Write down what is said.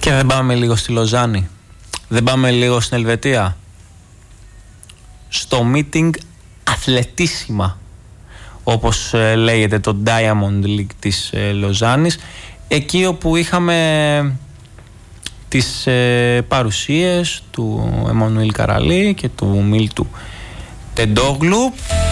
Και δεν πάμε λίγο στη Λοζάνη? Δεν πάμε λίγο στην Ελβετία? Στο meeting αθλετίσιμα, όπως λέγεται, το Diamond League της Λοζάνης, εκεί όπου είχαμε τις παρουσίες του Εμμανουήλ Καραλή και του Μίλτου Τεντόγλου.